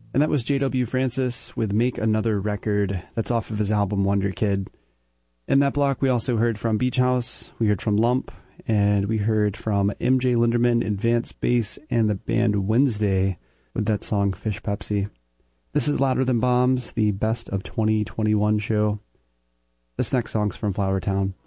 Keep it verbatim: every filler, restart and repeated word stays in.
And that was J W Francis with Make Another Record. That's off of his album Wonder Kid. In that block, we also heard from Beach House, we heard from Lump, and we heard from M J Linderman, Advanced Bass, and the band Wednesday with that song Fish Pepsi. This is Louder Than Bombs, the Best of twenty twenty-one show. This next song's from Flower Town.